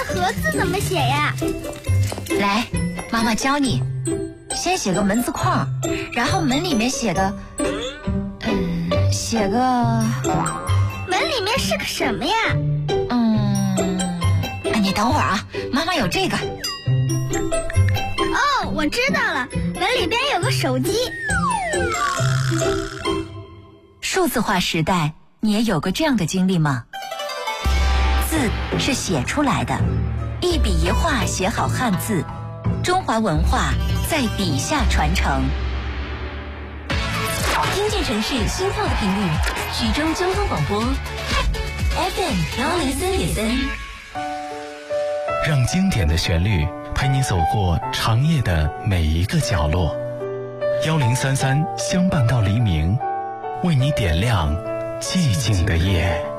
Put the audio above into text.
盒子怎么写呀？ 来，妈妈教你。先写个门字框，然后门里面写个门里面是个什么呀？ 你等会儿啊，妈妈有这个。 哦，我知道了，门里边有个手机。 数字化时代，你也有过这样的经历吗？字是写出来的，一笔一画写好汉字，中华文化在笔下传承。 听见城市心跳的频率，徐州交通广播 FM103.3， 让经典的旋律陪你走过长夜的每一个角落。1033相伴到黎明，为你点亮寂静的夜。